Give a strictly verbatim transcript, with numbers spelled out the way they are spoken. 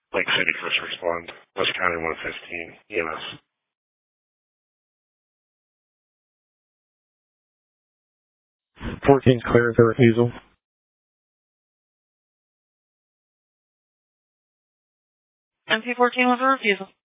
Lake City First Respond, West County one fifteen, E M S. fourteen's clear for refusal. M P fourteen was a refusal.